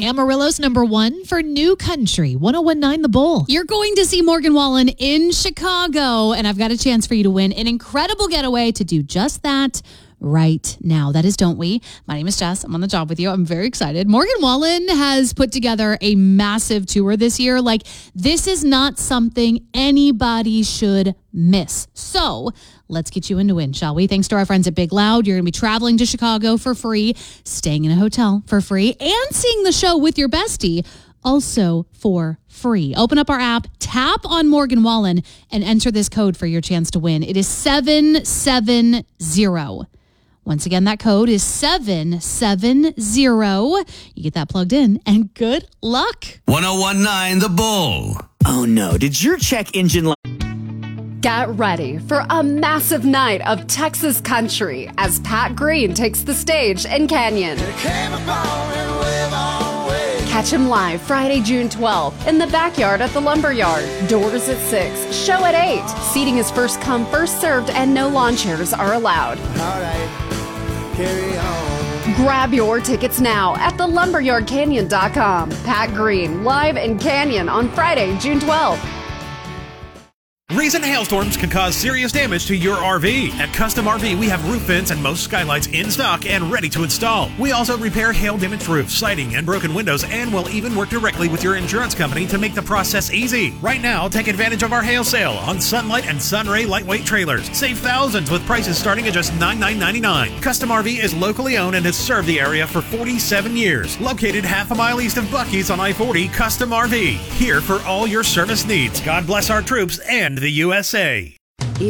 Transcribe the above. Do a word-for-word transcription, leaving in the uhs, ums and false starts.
Amarillo's number one for New Country, one oh one point nine The Bull. You're going to see Morgan Wallen in Chicago, and I've got a chance for you to win an incredible getaway to do just that right now. That is Don't We. My name is Jess. I'm on the job with you. I'm very excited. Morgan Wallen has put together a massive tour this year. Like, this is not something anybody should miss. So let's get you into win, shall we? Thanks to our friends at Big Loud. You're going to be traveling to Chicago for free, staying in a hotel for free, and seeing the show with your bestie also for free. Open up our app, tap on Morgan Wallen, and enter this code for your chance to win. It is seven seven zero. Once again, that code is seven seven zero. You get that plugged in, and good luck. one oh one point nine The Bull. Oh no, did your check engine light? Get ready for a massive night of Texas country as Pat Green takes the stage in Canyon. Catch him live Friday, June twelfth in the backyard at the Lumberyard. Doors at six, show at eight. Seating is first come, first served, and no lawn chairs are allowed. All right, carry on. Grab your tickets now at the lumberyard canyon dot com. Pat Green, live in Canyon on Friday, June twelfth. Recent hailstorms can cause serious damage to your R V. At Custom R V, we have roof vents and most skylights in stock and ready to install. We also repair hail-damaged roofs, siding, and broken windows, and will even work directly with your insurance company to make the process easy. Right now, take advantage of our hail sale on Sunlight and Sunray lightweight trailers. Save thousands with prices starting at just ninety-nine ninety-nine. Custom R V is locally owned and has served the area for forty-seven years. Located half a mile east of Buc-ee's on I forty, Custom R V. Here for all your service needs. God bless our troops and the U S A.